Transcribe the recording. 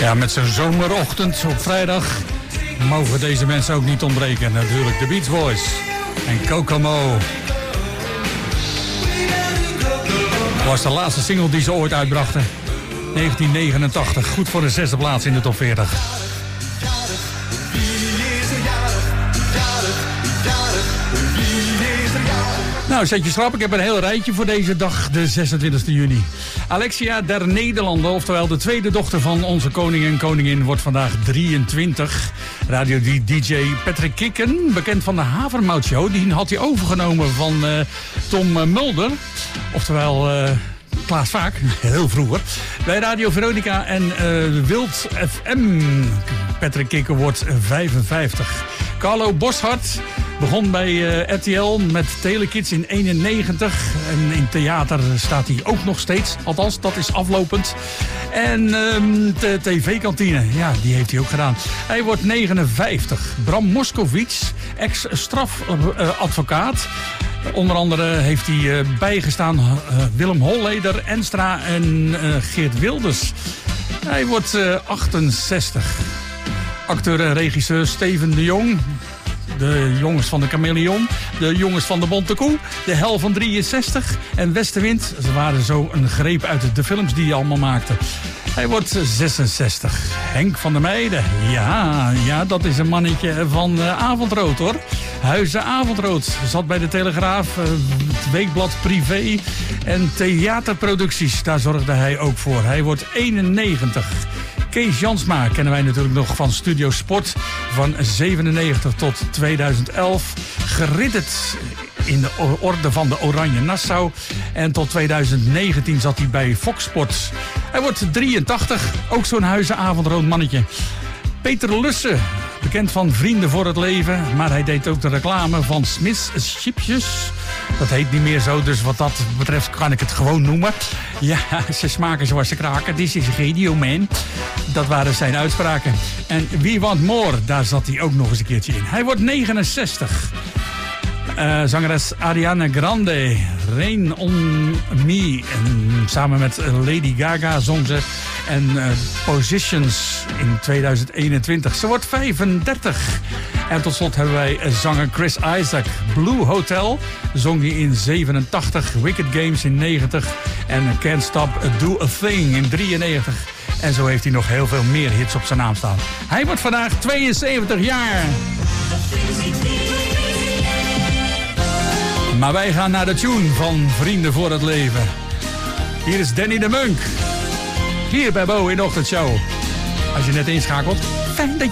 Ja, met zijn zomerochtend op vrijdag mogen deze mensen ook niet ontbreken. Natuurlijk de Beach Boys en Kokomo. Dat was de laatste single die ze ooit uitbrachten. 1989, goed voor de 6e plaats in de top 40. Nou, zet je schrap. Ik heb een heel rijtje voor deze dag, de 26 juni. Alexia der Nederlanden, oftewel de tweede dochter van onze koning en koningin, wordt vandaag 23. Radio-dj Patrick Kikken, bekend van de Havermoutshow, die had hij overgenomen van Tom Mulder. Oftewel Klaas Vaak, heel vroeger. Bij Radio Veronica en Wild FM. Patrick Kikken wordt 55. Carlo Boszhard begon bij RTL met Telekids in 91. En in theater staat hij ook nog steeds. Althans, dat is aflopend. En de TV-kantine, ja, die heeft hij ook gedaan. Hij wordt 59. Bram Moskowitz, ex-strafadvocaat. Onder andere heeft hij bijgestaan Willem Holleder, Enstra en Geert Wilders. Hij wordt 68. Acteur en regisseur Steven de Jong. De jongens van de Chameleon. De jongens van de Bonte Koe. De Hel van 63. En Westenwind. Ze waren zo een greep uit de films die hij allemaal maakte. Hij wordt 66. Henk van der Meijden. Ja, dat is een mannetje van Avondrood, hoor. Huizen Avondrood. Zat bij de Telegraaf, het weekblad Privé en theaterproducties. Daar zorgde hij ook voor. Hij wordt 91. Kees Jansma kennen wij natuurlijk nog van Studio Sport van 97 tot 2011. Geridderd in de orde van de Oranje Nassau. En tot 2019 zat hij bij Fox Sports. Hij wordt 83, ook zo'n huizenavondrood mannetje. Peter Lussen, bekend van Vrienden voor het Leven. Maar hij deed ook de reclame van Smith's Chipjes. Dat heet niet meer zo, dus wat dat betreft kan ik het gewoon noemen. Ja, ze smaken zoals ze kraken. This is a radio man. Dat waren zijn uitspraken. En We Want More, daar zat hij ook nog eens een keertje in. Hij wordt 69. Zangeres Ariana Grande, Rain on Me. En samen met Lady Gaga zong ze. En Positions in 2021. Ze wordt 35. En tot slot hebben wij zanger Chris Isaak. Blue Hotel zong hij in 87. Wicked Games in 90. En Can't Stop Do a Thing in 93. En zo heeft hij nog heel veel meer hits op zijn naam staan. Hij wordt vandaag 72 jaar. Maar wij gaan naar de tune van Vrienden voor het Leven. Hier is Danny de Munk. Hier bij Bo in de ochtendshow. Als je net inschakelt, fijn dat